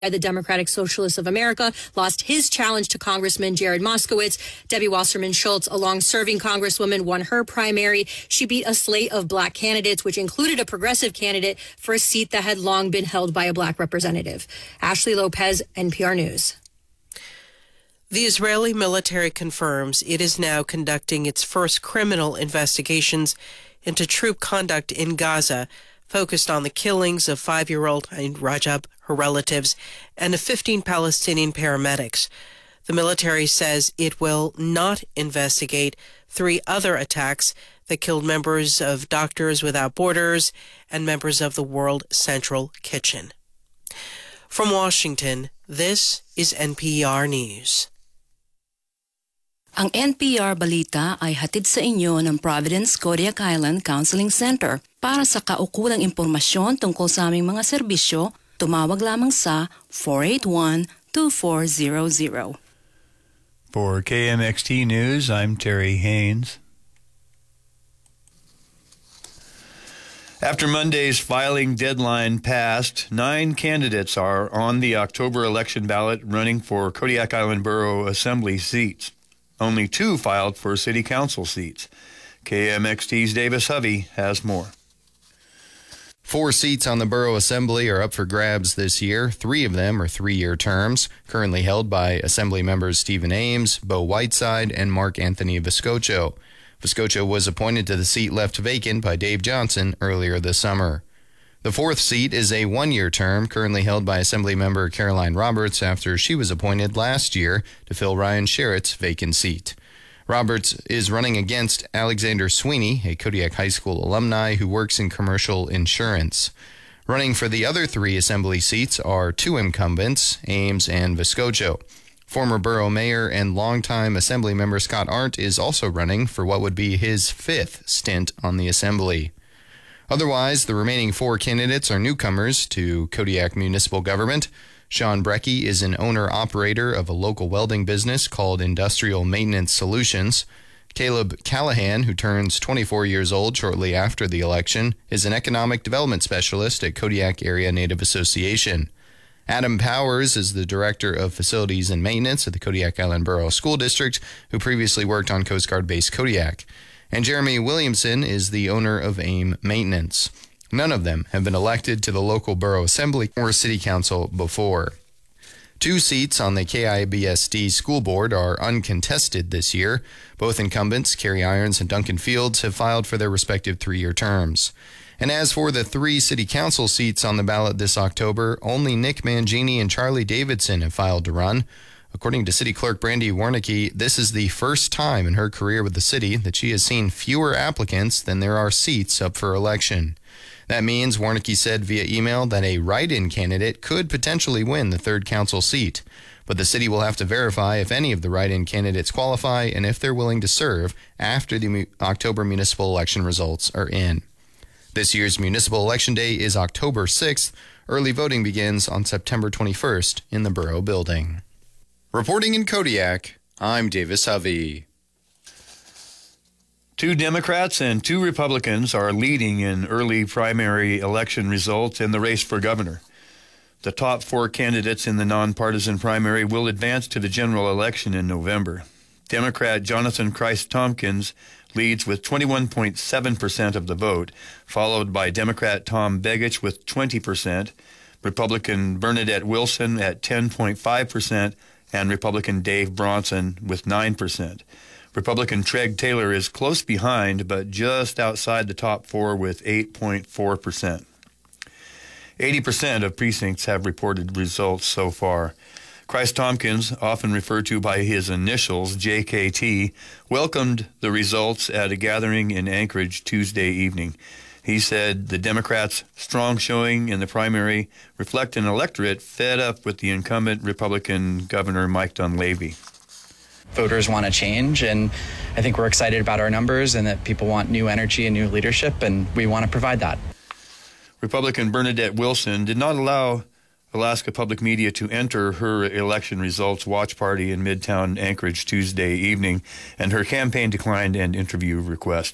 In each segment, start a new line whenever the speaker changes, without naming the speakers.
The Democratic Socialists of America lost his challenge to Congressman Jared Moskowitz. Debbie Wasserman Schultz, a long-serving congresswoman, won her primary. She beat a slate of black candidates, which included a progressive candidate for a seat that had long been held by a black representative. Ashley Lopez, NPR News.
The Israeli military confirms it is now conducting its first criminal investigations into troop conduct in Gaza, focused on the killings of 5-year-old Rajab, her relatives, and of 15 Palestinian paramedics. The military says it will not investigate 3 other attacks that killed members of Doctors Without Borders and members of the World Central Kitchen. From Washington, this is NPR News.
Ang NPR Balita ay hatid sa inyo ng Providence Kodiak Island Counseling Center. Para sa kaukulang impormasyon tungkol sa aming mga serbisyo, tumawag lamang sa 481-2400.
For KMXT News, I'm Terry Haynes. After Monday's filing deadline passed, 9 candidates are on the October election ballot running for Kodiak Island Borough Assembly seats. Only 2 filed for city council seats. KMXT's Davis Hovey has more.
4 seats on the Borough Assembly are up for grabs this year. 3 of them are 3-year terms, currently held by Assembly members Stephen Ames, Bo Whiteside, and Mark Anthony Vescocho. Vescocho was appointed to the seat left vacant by Dave Johnson earlier this summer. The 4th seat is a 1-year term, currently held by Assembly member Caroline Roberts after she was appointed last year to fill Ryan Sherritt's vacant seat. Roberts is running against Alexander Sweeney, a Kodiak High School alumni who works in commercial insurance. Running for the other 3 Assembly seats are 2 incumbents, Ames and Vescocho. Former borough mayor and longtime Assembly member Scott Arndt is also running for what would be his 5th stint on the Assembly. Otherwise, the remaining 4 candidates are newcomers to Kodiak municipal government. Sean Brecky is an owner-operator of a local welding business called Industrial Maintenance Solutions. Caleb Callahan, who turns 24 years old shortly after the election, is an economic development specialist at Kodiak Area Native Association. Adam Powers is the Director of Facilities and Maintenance at the Kodiak Island Borough School District, who previously worked on Coast Guard Base Kodiak. And Jeremy Williamson is the owner of AIM Maintenance. None of them have been elected to the local borough assembly or city council before. 2 seats on the KIBSD school board are uncontested this year. Both incumbents, Kerry Irons and Duncan Fields, have filed for their respective 3-year terms. And as for the 3 city council seats on the ballot this October, only Nick Mangini and Charlie Davidson have filed to run. According to City Clerk Brandy Warnicki, this is the first time in her career with the city that she has seen fewer applicants than there are seats up for election. That means, Warnicki said via email, that a write-in candidate could potentially win the 3rd council seat. But the city will have to verify if any of the write-in candidates qualify and if they're willing to serve after the October municipal election results are in. This year's municipal election day is October 6th. Early voting begins on September 21st in the Borough Building. Reporting in Kodiak, I'm Davis Hovey.
2 Democrats and 2 Republicans are leading in early primary election results in the race for governor. The top 4 candidates in the nonpartisan primary will advance to the general election in November. Democrat Jonathan Christ Tompkins leads with 21.7% of the vote, followed by Democrat Tom Begich with 20%, Republican Bernadette Wilson at 10.5%, and Republican Dave Bronson with 9%. Republican Treg Taylor is close behind, but just outside the top 4 with 8.4%. 80% of precincts have reported results so far. Christ Tompkins, often referred to by his initials, JKT, welcomed the results at a gathering in Anchorage Tuesday evening. He said the Democrats' strong showing in the primary reflect an electorate fed up with the incumbent Republican Governor Mike Dunleavy.
Voters want to change, and I think we're excited about our numbers and that people want new energy and new leadership, and we want to provide that.
Republican Bernadette Wilson did not allow Alaska Public Media to enter her election results watch party in Midtown Anchorage Tuesday evening, and her campaign declined an interview request.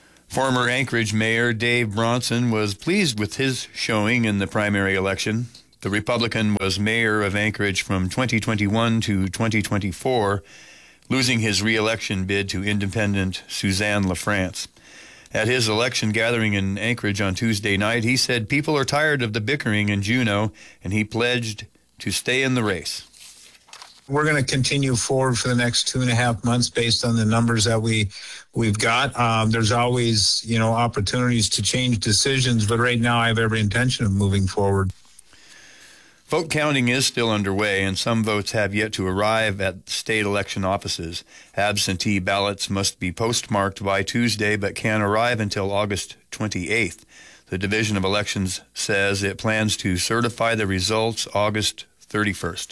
Former Anchorage Mayor Dave Bronson was pleased with his showing in the primary election. The Republican was mayor of Anchorage from 2021 to 2024, losing his re-election bid to independent Suzanne LaFrance. At his election gathering in Anchorage on Tuesday night, he said people are tired of the bickering in Juneau, and he pledged to stay in the race.
We're going to continue forward for the next 2.5 months based on the numbers that we've got. There's always, opportunities to change decisions, but right now I have every intention of moving forward.
Vote counting is still underway, and some votes have yet to arrive at state election offices. Absentee ballots must be postmarked by Tuesday, but can't arrive until August 28th. The Division of Elections says it plans to certify the results August 31st.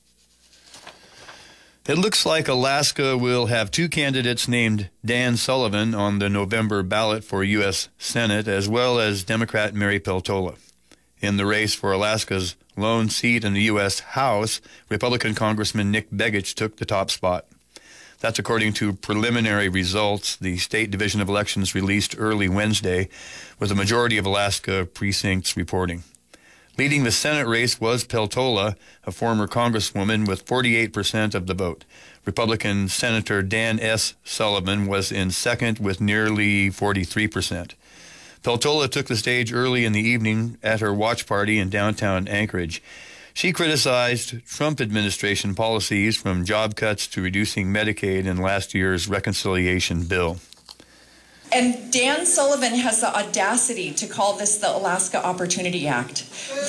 It looks like Alaska will have two candidates named Dan Sullivan on the November ballot for U.S. Senate, as well as Democrat Mary Peltola. In the race for Alaska's lone seat in the U.S. House, Republican Congressman Nick Begich took the top spot. That's according to preliminary results the State Division of Elections released early Wednesday, with a majority of Alaska precincts reporting. Leading the Senate race was Peltola, a former congresswoman, with 48% of the vote. Republican Senator Dan S. Sullivan was in second with nearly 43%. Peltola took the stage early in the evening at her watch party in downtown Anchorage. She criticized Trump administration policies, from job cuts to reducing Medicaid in last year's reconciliation bill.
And Dan Sullivan has the audacity to call this the Alaska Opportunity Act.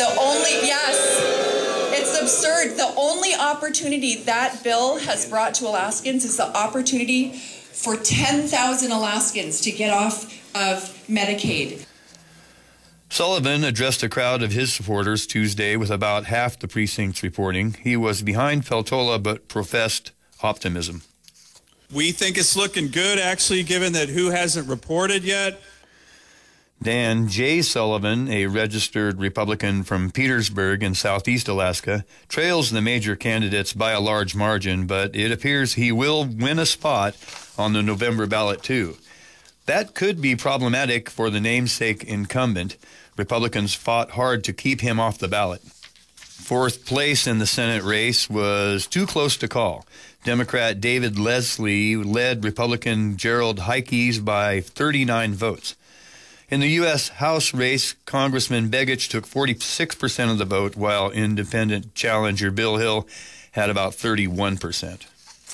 It's absurd. The only opportunity that bill has brought to Alaskans is the opportunity for 10,000 Alaskans to get off of Medicaid.
Sullivan addressed a crowd of his supporters Tuesday with about half the precincts reporting. He was behind Peltola but professed optimism.
We think it's looking good, actually, given that who hasn't reported yet.
Dan J. Sullivan, a registered Republican from Petersburg in southeast Alaska, trails the major candidates by a large margin, but it appears he will win a spot on the November ballot, too. That could be problematic for the namesake incumbent. Republicans fought hard to keep him off the ballot. Fourth place in the Senate race was too close to call. Democrat David Leslie led Republican Gerald Heikes by 39 votes. In the U.S. House race, Congressman Begich took 46% of the vote, while independent challenger Bill Hill had about 31%.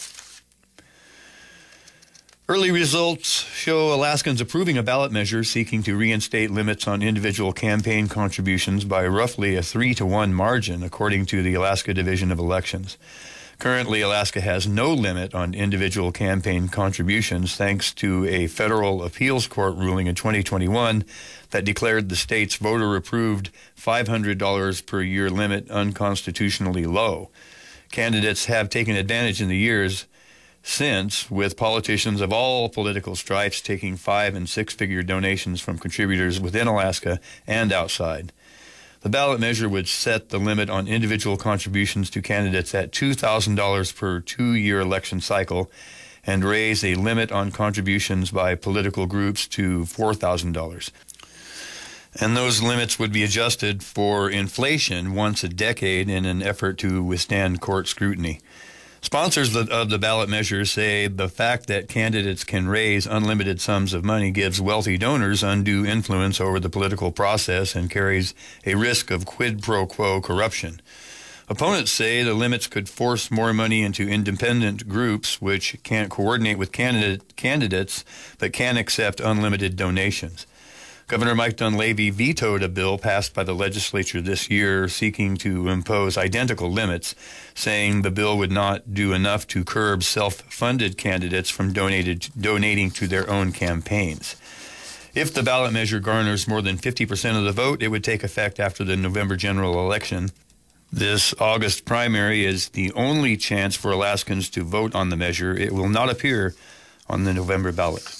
Early results show Alaskans approving a ballot measure seeking to reinstate limits on individual campaign contributions by roughly a 3-to-1 margin, according to the Alaska Division of Elections. Currently, Alaska has no limit on individual campaign contributions, thanks to a federal appeals court ruling in 2021 that declared the state's voter-approved $500 per year limit unconstitutionally low. Candidates have taken advantage in the years since, with politicians of all political stripes taking 5- and 6-figure donations from contributors within Alaska and outside. The ballot measure would set the limit on individual contributions to candidates at $2,000 per 2-year election cycle, and raise a limit on contributions by political groups to $4,000. And those limits would be adjusted for inflation once a decade in an effort to withstand court scrutiny. Sponsors of the ballot measure say the fact that candidates can raise unlimited sums of money gives wealthy donors undue influence over the political process and carries a risk of quid pro quo corruption. Opponents say the limits could force more money into independent groups, which can't coordinate with candidates but can accept unlimited donations. Governor Mike Dunleavy vetoed a bill passed by the legislature this year seeking to impose identical limits, saying the bill would not do enough to curb self-funded candidates from donating to their own campaigns. If the ballot measure garners more than 50% of the vote, it would take effect after the November general election. This August primary is the only chance for Alaskans to vote on the measure. It will not appear on the November ballot.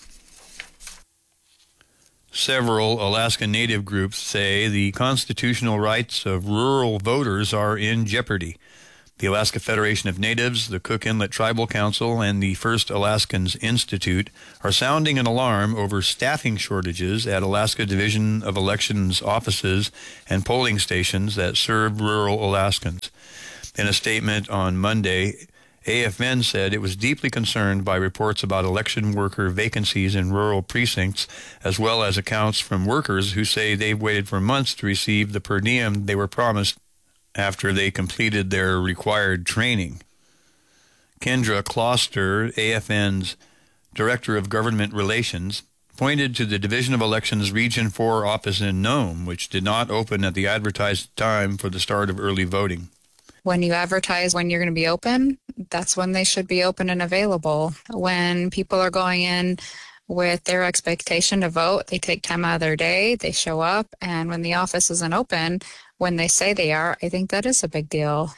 Several Alaska Native groups say the constitutional rights of rural voters are in jeopardy. The Alaska Federation of Natives, the Cook Inlet Tribal Council, and the First Alaskans Institute are sounding an alarm over staffing shortages at Alaska Division of Elections offices and polling stations that serve rural Alaskans. In a statement on Monday, AFN said it was deeply concerned by reports about election worker vacancies in rural precincts, as well as accounts from workers who say they've waited for months to receive the per diem they were promised after they completed their required training. Kendra Kloster, AFN's Director of Government Relations, pointed to the Division of Elections Region 4 office in Nome, which did not open at the advertised time for the start of early voting.
When you advertise when you're going to be open, that's when they should be open and available. When people are going in with their expectation to vote, they take time out of their day, they show up, and when the office isn't open, when they say they are, I think that is a big deal.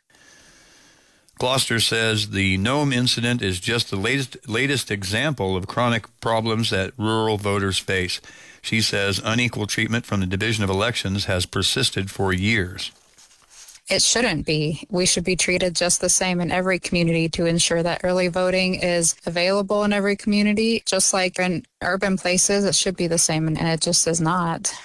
Gloucester says the Nome incident is just the latest example of chronic problems that rural voters face. She says unequal treatment from the Division of Elections has persisted for years.
It shouldn't be. We should be treated just the same in every community to ensure that early voting is available in every community. Just like in urban places, it should be the same, and it just is not.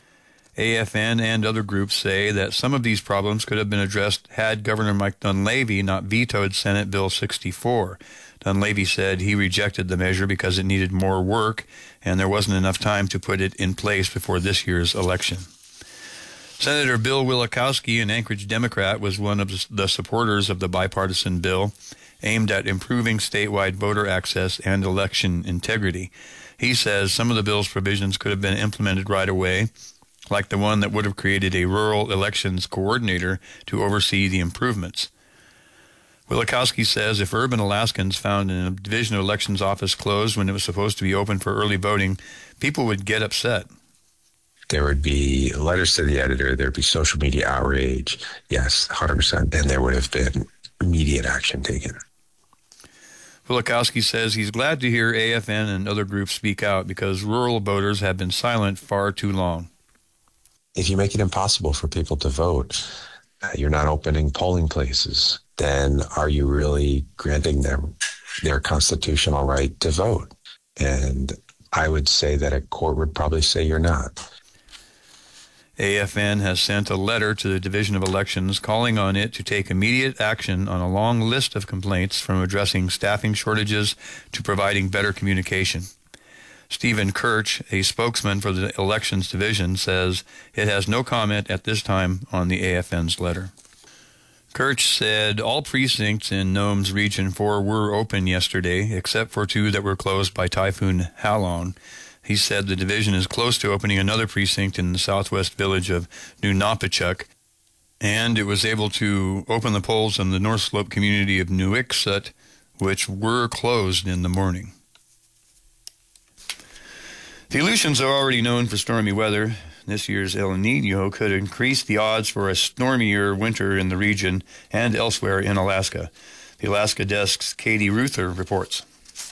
AFN and other groups say that some of these problems could have been addressed had Governor Mike Dunleavy not vetoed Senate Bill 64. Dunleavy said he rejected the measure because it needed more work and there wasn't enough time to put it in place before this year's election. Senator Bill Wielechowski, an Anchorage Democrat, was one of the supporters of the bipartisan bill aimed at improving statewide voter access and election integrity. He says some of the bill's provisions could have been implemented right away, like the one that would have created a rural elections coordinator to oversee the improvements. Wielechowski says if urban Alaskans found a Division of Elections office closed when it was supposed to be open for early voting, people would get upset.
There would be letters to the editor, there'd be social media outrage, yes, 100%, and there would have been immediate action taken.
Wielechowski says he's glad to hear AFN and other groups speak out because rural voters have been silent far too long.
If you make it impossible for people to vote, you're not opening polling places, then are you really granting them their constitutional right to vote? And I would say that a court would probably say you're not.
AFN has sent a letter to the Division of Elections calling on it to take immediate action on a long list of complaints, from addressing staffing shortages to providing better communication. Stephen Kirch, a spokesman for the Elections Division, says it has no comment at this time on the AFN's letter. Kirch said all precincts in Nome's Region 4 were open yesterday, except for 2 that were closed by Typhoon Halon. He said the division is close to opening another precinct in the southwest village of New Napachuck, and it was able to open the polls in the North Slope community of Nuiqsut, which were closed in the morning. The Aleutians are already known for stormy weather. This year's El Niño could increase the odds for a stormier winter in the region and elsewhere in Alaska. The Alaska Desk's Katie Ruther reports.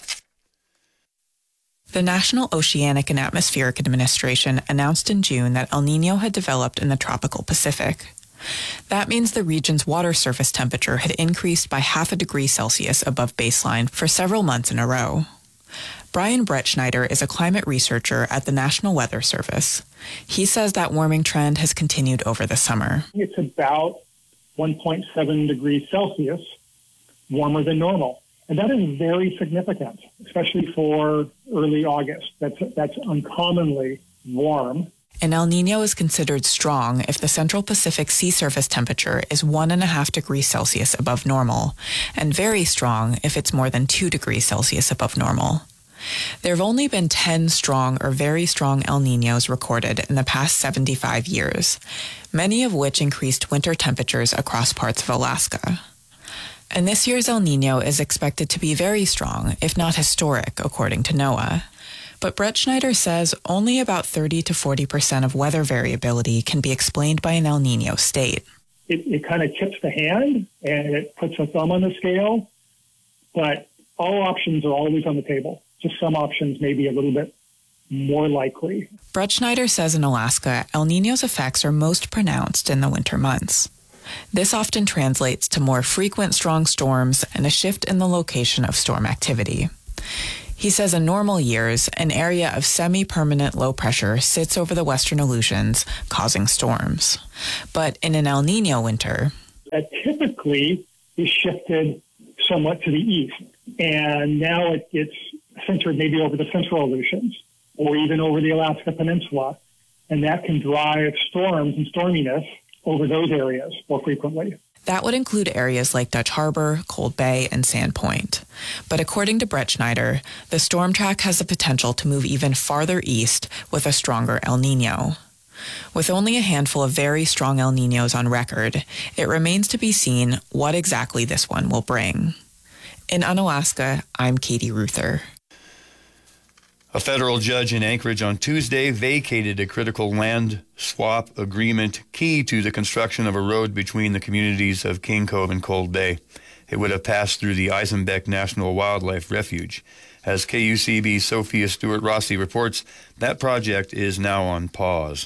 The National Oceanic and Atmospheric Administration announced in June that El Niño had developed in the tropical Pacific. That means the region's water surface temperature had increased by 0.5 degrees Celsius above baseline for several months in a row. Brian Brettschneider is a climate researcher at the National Weather Service. He says that warming trend has continued over the summer.
It's about 1.7 degrees Celsius warmer than normal. And that is very significant, especially for early August. That's uncommonly warm.
An El Niño is considered strong if the Central Pacific sea surface temperature is 1.5 degrees Celsius above normal, and very strong if it's more than 2 degrees Celsius above normal. There have only been 10 strong or very strong El Niños recorded in the past 75 years, many of which increased winter temperatures across parts of Alaska. And this year's El Niño is expected to be very strong, if not historic, according to NOAA. But Brettschneider says only about 30 to 40% of weather variability can be explained by an El Niño state.
It kind of tips the hand, and it puts a thumb on the scale, but all options are always on the table. Just some options may be a little bit more likely.
Brettschneider says in Alaska, El Niño's effects are most pronounced in the winter months. This often translates to more frequent strong storms and a shift in the location of storm activity. He says in normal years, an area of semi-permanent low pressure sits over the western Aleutians, causing storms. But in an El Niño winter,
that typically is shifted somewhat to the east. And now it's centered maybe over the central Aleutians or even over the Alaska Peninsula. And that can drive storms and storminess over those areas more frequently.
That would include areas like Dutch Harbor, Cold Bay, and Sandpoint. But according to Brett Schneider, the storm track has the potential to move even farther east with a stronger El Niño. With only a handful of very strong El Niños on record, it remains to be seen what exactly this one will bring. In Unalaska, I'm Katie Ruther.
A federal judge in Anchorage on Tuesday vacated a critical land swap agreement key to the construction of a road between the communities of King Cove and Cold Bay. It would have passed through the Eisenbeck National Wildlife Refuge. As KUCB's Sophia Stewart-Rossi reports, that project is now on pause.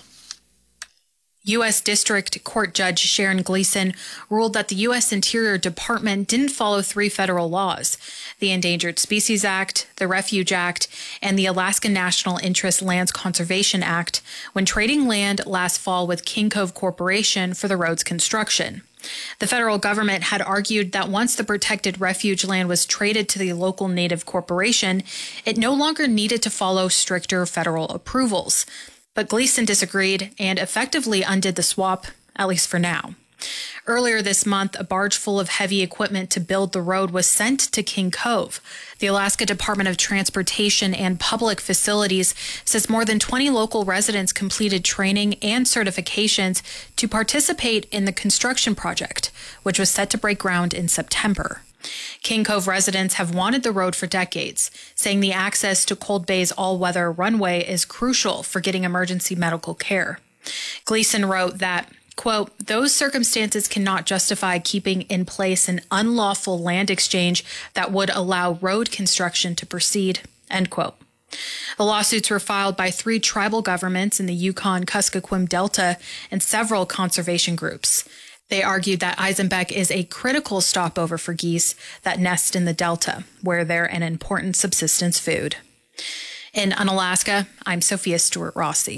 U.S. District Court Judge Sharon Gleason ruled that the U.S. Interior Department didn't follow 3 federal laws: the Endangered Species Act, the Refuge Act, and the Alaska National Interest Lands Conservation Act when trading land last fall with King Cove Corporation for the road's construction. The federal government had argued that once the protected refuge land was traded to the local Native corporation, it no longer needed to follow stricter federal approvals. But Gleason disagreed and effectively undid the swap, at least for now. Earlier this month, a barge full of heavy equipment to build the road was sent to King Cove. The Alaska Department of Transportation and Public Facilities says more than 20 local residents completed training and certifications to participate in the construction project, which was set to break ground in September. King Cove residents have wanted the road for decades, saying the access to Cold Bay's all-weather runway is crucial for getting emergency medical care. Gleason wrote that, quote, "Those circumstances cannot justify keeping in place an unlawful land exchange that would allow road construction to proceed," end quote. The lawsuits were filed by 3 tribal governments in the Yukon-Kuskokwim Delta and several conservation groups. They argued that Eisenbeck is a critical stopover for geese that nest in the Delta, where they're an important subsistence food. In Unalaska, I'm Sophia Stewart-Rossi.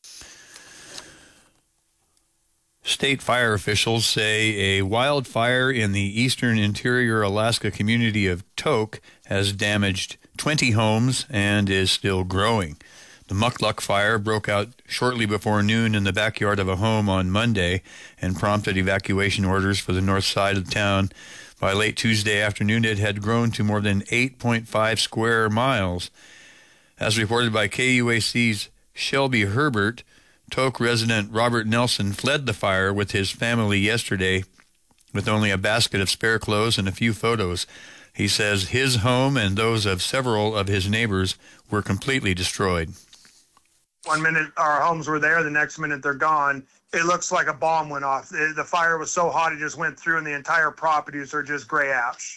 State fire officials say a wildfire in the eastern interior Alaska community of Tok has damaged 20 homes and is still growing. The Mukluk fire broke out shortly before noon in the backyard of a home on Monday and prompted evacuation orders for the north side of town. By late Tuesday afternoon, it had grown to more than 8.5 square miles. As reported by KUAC's Shelby Herbert, Tok resident Robert Nelson fled the fire with his family yesterday with only a basket of spare clothes and a few photos. He says his home and those of several of his neighbors were completely destroyed.
One minute our homes were there, the next minute they're gone. It looks like a bomb went off. The fire was so hot it just went through and the entire properties are just gray ash.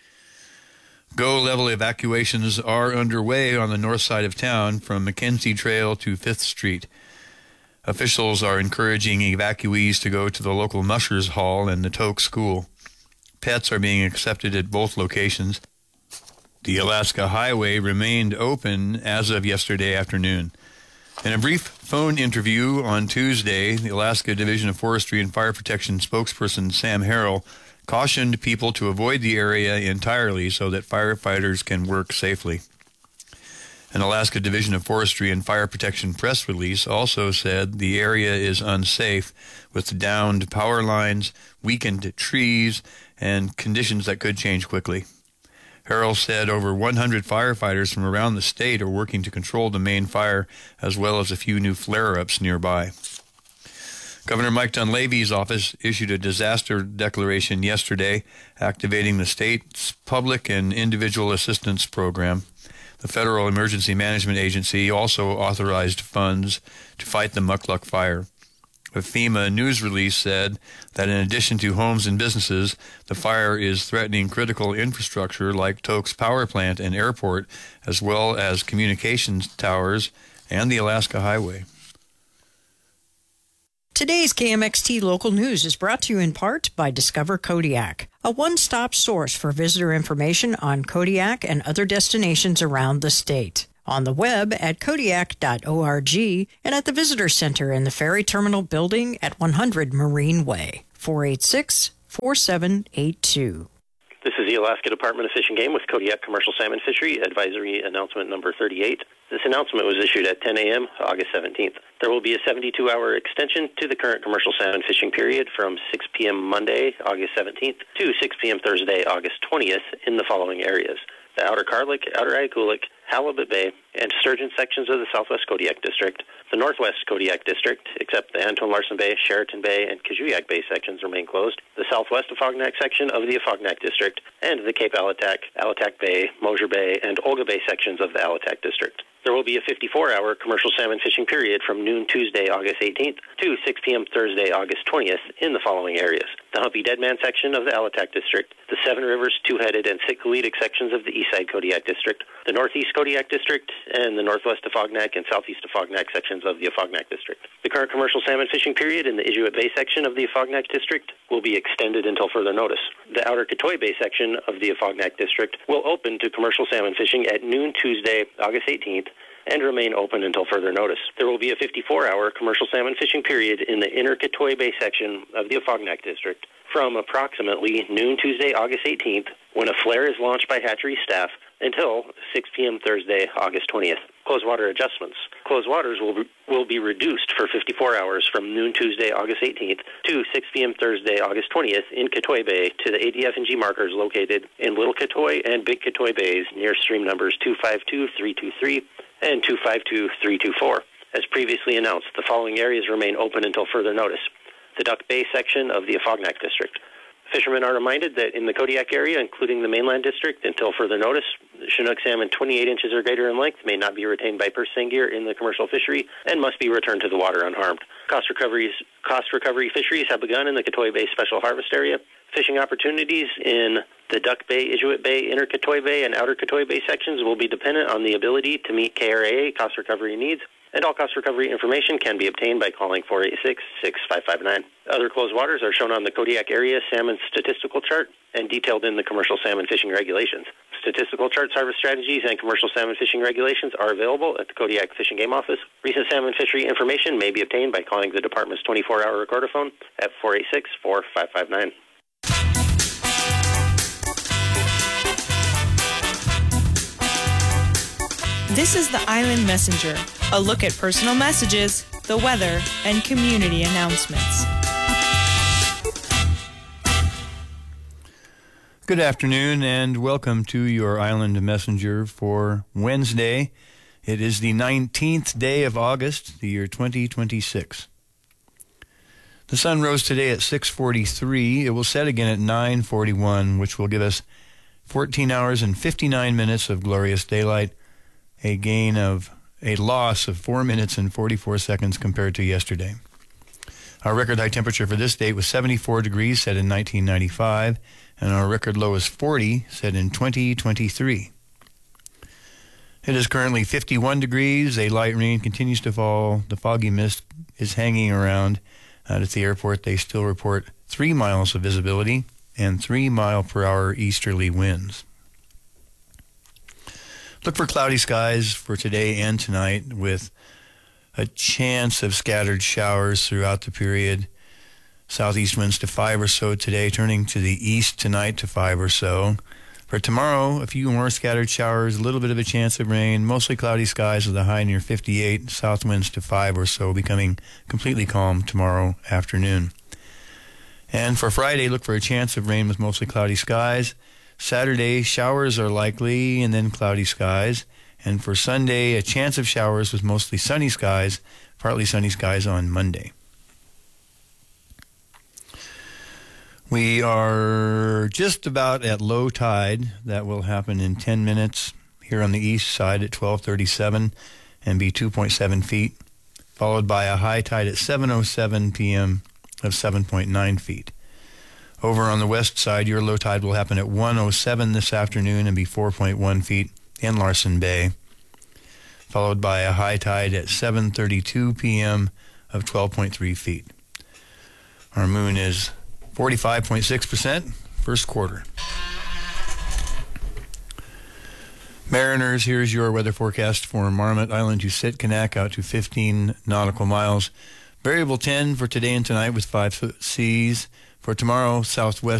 Go-level evacuations are underway on the north side of town from Mackenzie Trail to 5th Street. Officials are encouraging evacuees to go to the local Mushers Hall and the Tok School. Pets are being accepted at both locations. The Alaska Highway remained open as of yesterday afternoon. In a brief phone interview on Tuesday, the Alaska Division of Forestry and Fire Protection spokesperson Sam Harrell cautioned people to avoid the area entirely so that firefighters can work safely. An Alaska Division of Forestry and Fire Protection press release also said the area is unsafe with downed power lines, weakened trees, and conditions that could change quickly. Harrell said over 100 firefighters from around the state are working to control the main fire, as well as a few new flare-ups nearby. Governor Mike Dunleavy's office issued a disaster declaration yesterday, activating the state's public and individual assistance program. The Federal Emergency Management Agency also authorized funds to fight the Mukluk fire. A FEMA news release said that in addition to homes and businesses, the fire is threatening critical infrastructure like Tok's power plant and airport, as well as communications towers and the Alaska Highway.
Today's KMXT Local News is brought to you in part by Discover Kodiak, a one-stop source for visitor information on Kodiak and other destinations around the state. On the web at kodiak.org and at the Visitor Center in the Ferry Terminal Building at 100 Marine Way, 486-4782.
This is the Alaska Department of Fish and Game with Kodiak Commercial Salmon Fishery Advisory Announcement number 38. This announcement was issued at 10 a.m. August 17th. There will be a 72-hour extension to the current commercial salmon fishing period from 6 p.m. Monday, August 17th to 6 p.m. Thursday, August 20th in the following areas: the Outer Carlick, Outer Ayakoulik, Halibut Bay, and sturgeon sections of the Southwest Kodiak District. The Northwest Kodiak District, except the Anton Larson Bay, Sheraton Bay, and Kajuyak Bay sections, remain closed. The Southwest Afognak section of the Afognak District, and the Cape Alatak, Alatak Bay, Mosier Bay, and Olga Bay sections of the Alatak District. There will be a 54-hour commercial salmon fishing period from noon Tuesday, August 18th to 6 p.m. Thursday, August 20th in the following areas: the Humpy Deadman section of the Alatak District, the Seven Rivers, Two-Headed, and Sitkalitic sections of the Eastside Kodiak District, the Northeast Kodiak District, and the Northwest Afognak and Southeast Afognak sections of the Afognak District. The current commercial salmon fishing period in the Inuit Bay section of the Afognak District will be extended until further notice. The Outer Katoy Bay section of the Afognak District will open to commercial salmon fishing at noon Tuesday, August 18th, and remain open until further notice. There will be a 54-hour commercial salmon fishing period in the Inner Katoy Bay section of the Afognak District from approximately noon Tuesday, August 18th, when a flare is launched by hatchery staff, until 6 p.m. Thursday, August 20th. Closed water adjustments. Closed waters will be reduced for 54 hours from noon Tuesday, August 18th to 6 p.m. Thursday, August 20th in Katoy Bay to the ADF&G markers located in Little Katoy and Big Katoy Bays near stream numbers 252-323 and 252-324. As previously announced, the following areas remain open until further notice: the Duck Bay section of the Afognak District. Fishermen are reminded that in the Kodiak area, including the mainland district, until further notice, Chinook salmon 28 inches or greater in length may not be retained by purse seine gear in the commercial fishery and must be returned to the water unharmed. Cost recovery fisheries have begun in the Katoy Bay Special Harvest Area. Fishing opportunities in the Duck Bay, Inuit Bay, Inner Katoy Bay, and Outer Katoy Bay sections will be dependent on the ability to meet KRAA cost recovery needs, and all cost recovery information can be obtained by calling 486-6559. Other closed waters are shown on the Kodiak Area Salmon Statistical Chart and detailed in the Commercial Salmon Fishing Regulations. Statistical charts, harvest strategies, and commercial salmon fishing regulations are available at the Kodiak Fish and Game Office. Recent salmon fishery information may be obtained by calling the department's 24-hour recordaphone at 486-4559.
This is the Island Messenger, a look at personal messages, the weather, and community announcements.
Good afternoon and welcome to your Island Messenger for Wednesday. It is the 19th day of August, the year 2026. The sun rose today at 6:43. It will set again at 9:41, which will give us 14 hours and 59 minutes of glorious daylight, a loss of 4 minutes and 44 seconds compared to yesterday. Our record high temperature for this date was 74 degrees, set in 1995, and our record low is 40, set in 2023. It is currently 51 degrees. A light rain continues to fall. The foggy mist is hanging around. Out at the airport, they still report 3 miles of visibility and 3-mile-per-hour easterly winds. Look for cloudy skies for today and tonight with a chance of scattered showers throughout the period. Southeast winds to 5 or so today, turning to the east tonight to 5 or so. For tomorrow, a few more scattered showers, a little bit of a chance of rain, mostly cloudy skies with a high near 58, south winds to 5 or so, becoming completely calm tomorrow afternoon. And for Friday, look for a chance of rain with mostly cloudy skies. Saturday, showers are likely and then cloudy skies. And for Sunday, a chance of showers with mostly sunny skies, partly sunny skies on Monday. We are just about at low tide. That will happen in 10 minutes here on the east side at 12:37 and be 2.7 feet, followed by a high tide at 7:07 p.m. of 7.9 feet. Over on the west side, your low tide will happen at 1:07 this afternoon and be 4.1 feet in Larson Bay, followed by a high tide at 7:32 p.m. of 12.3 feet. Our moon is 45.6%, first quarter. Mariners, here's your weather forecast for Marmot Island to Sitkinak out to 15 nautical miles. Variable 10 for today and tonight with 5 foot seas. For tomorrow, southwest